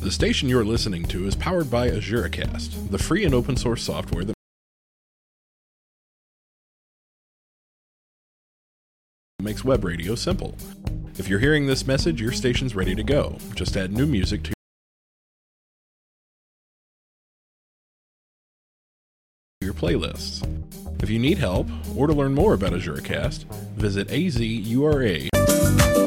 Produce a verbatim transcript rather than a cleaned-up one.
The station you're listening to is powered by AzureCast, the free and open source software that makes web radio simple. If you're hearing this message, your station's ready to go. Just add new music to your playlists. If you need help or to learn more about AzureCast, visit azura